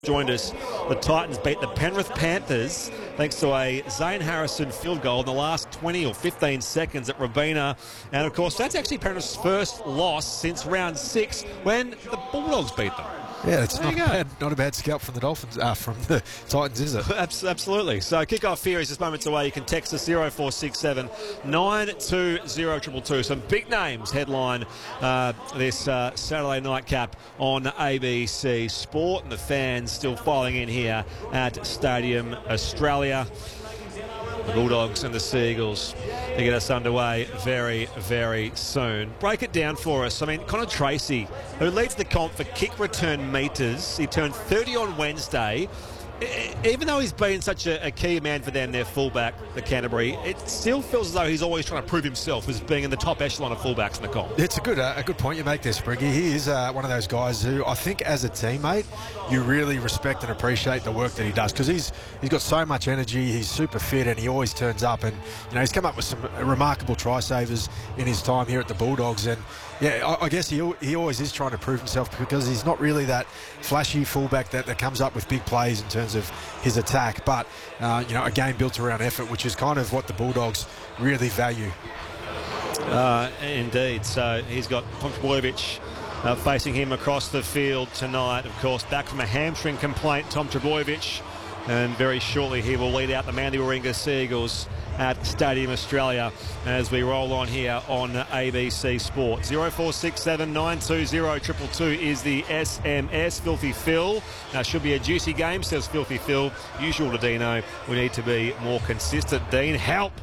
Joined us. The Titans beat the Penrith Panthers thanks to a Zane Harrison field goal in the last 20 or 15 seconds at Robina. And of course, that's actually Penrith's first loss since round 6 when the Bulldogs beat them. Yeah, it's not a bad scalp from the Dolphins, from the Titans, is it? Absolutely. So kick-off here is just moments away. You can text us 0467 920 222. Some big names headline this Saturday night cap on ABC Sport, and the fans still filing in here at Stadium Australia. The Bulldogs and the Seagulls to get us underway very, very soon. Break it down for us. I mean, Connor Tracy, who leads the comp for kick return metres, he turned 30 on Wednesday. Even though he's been such a key man for them, their fullback, the Canterbury, it still feels as though he's always trying to prove himself as being in the top echelon of fullbacks in the comp. It's a good point you make there, Spriggy. He is one of those guys who I think as a teammate you really respect and appreciate the work that he does, because he's got so much energy, he's super fit, and he always turns up. And he's come up with some remarkable try savers in his time here at the Bulldogs. And yeah, I guess he always is trying to prove himself, because he's not really that flashy fullback that comes up with big plays in terms of his attack, but a game built around effort, which is kind of what the Bulldogs really value. Indeed. So he's got Tom Trbojevic facing him across the field tonight. Of course, back from a hamstring complaint, Tom Trbojevic, and very shortly he will lead out the Manly Warringah Seagulls at Stadium Australia as we roll on here on ABC Sport. 0467 920 222 is the SMS. Filthy Phil. Should be a juicy game, says Filthy Phil. Usual to Dino. We need to be more consistent. Dean, help.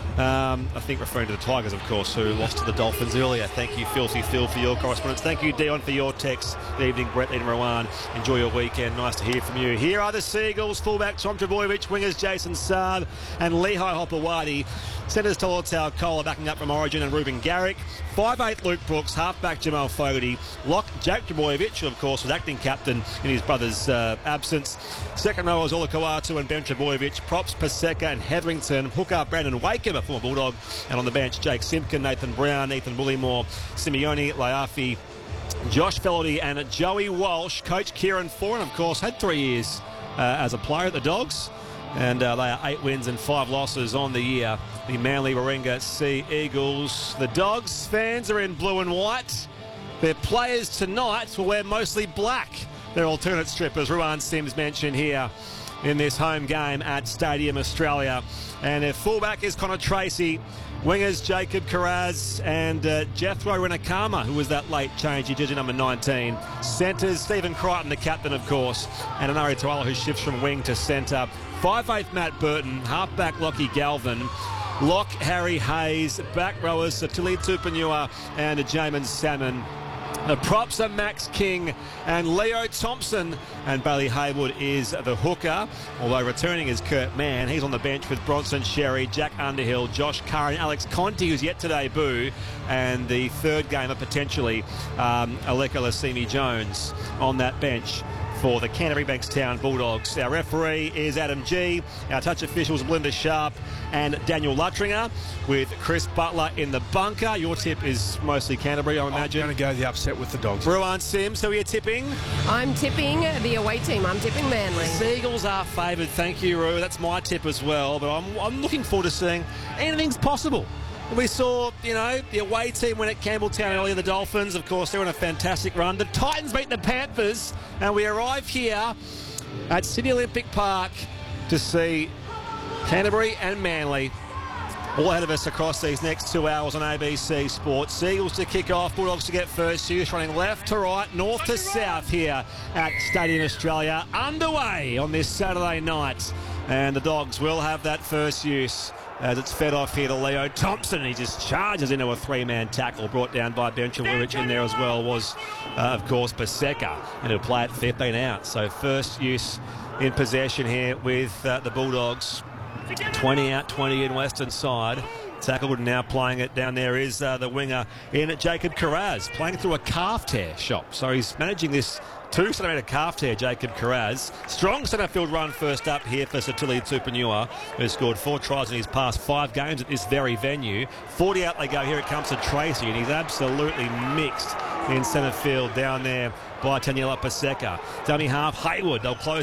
I think referring to the Tigers, of course, who lost to the Dolphins earlier. Thank you, Filthy Phil, for your correspondence. Thank you, Dion, for your text. Good evening, Brett and Rowan. Enjoy your weekend. Nice to hear from you. Here are the Seagulls. Fullback Tom Trbojevic, wingers Jason Saab and Lehigh Hopewadi. Centres Tolotau Kohler backing up from Origin and Ruben Garrick. 5'8" Luke Brooks, halfback Jamal Fogarty. Lock Jack Trbojevic, who of course was acting captain in his brother's absence. Second row was Ola Kawatu and Ben Trbojevic. Props Paseka and Hetherington. Hooker Brandon Wakem, a former Bulldog. And on the bench, Jake Simpkin, Nathan Brown, Ethan Bullymore, Simeone Laiafi, Josh Fellerty and Joey Walsh. Coach Kieran Foran, of course, had 3 years as a player at the Dogs. And they are 8 wins and 5 losses on the year. The Manly Warringah Sea Eagles. The Dogs fans are in blue and white. Their players tonight will wear mostly black. Their alternate strip, as Ruan Sims mentioned here in this home game at Stadium Australia. And their fullback is Connor Tracy. Wingers Jacob Carraz and Jethro Renakama, who was that late change, he jersey number 19. Centres, Stephen Crichton, the captain, of course, and Anari Tuala, who shifts from wing to centre. 5'8" Matt Burton, halfback Lockie Galvin, lock Harry Hayes, back rowers Satili Tupanua and Jamin Salmon. The props are Max King and Leo Thompson, and Bailey Haywood is the hooker, although returning is Kurt Mann. He's on the bench with Bronson Sherry, Jack Underhill, Josh Curran, Alex Conti, who's yet to debut, and the third gamer potentially, Aleka Lasimi Jones on that bench for the Canterbury Bankstown Bulldogs. Our referee is Adam G. Our touch officials Belinda Sharp and Daniel Luttringer, with Chris Butler in the bunker. Your tip is mostly Canterbury, I imagine. I'm going to go the upset with the Dogs. Ruan Sims, who are you tipping? I'm tipping the away team. I'm tipping Manly. Seagulls are favoured. Thank you, Ru. That's my tip as well. But I'm looking forward to seeing anything's possible. We saw, the away team win at Campbelltown earlier, the Dolphins. Of course, they're on a fantastic run. The Titans beat the Panthers, and we arrive here at Sydney Olympic Park to see Canterbury and Manly all ahead of us across these next 2 hours on ABC Sports. Seagulls to kick off, Bulldogs to get first use, running left to right, north to south here at Stadium Australia. Underway on this Saturday night, and the Dogs will have that first use as it's fed off here to Leo Thompson. He just charges into a 3-man tackle brought down by Ben Trbojevic. In there as well was, of course, Paseka, and he'll play it 15 out. So first use in possession here with the Bulldogs. 20 out, 20 in Western side. Tackled, now playing it down there is the winger in Jacob Carraz, playing through a calf tear shop. So he's managing this 2 centimetre calf tear, Jacob Carraz. Strong centre field run first up here for Sitili Tupanua, who scored 4 tries in his past 5 games at this very venue. 40 out they go. Here it comes to Tracy, and he's absolutely mixed in centre field down there by Taniela Paseka. Dummy half, Hayward. They'll close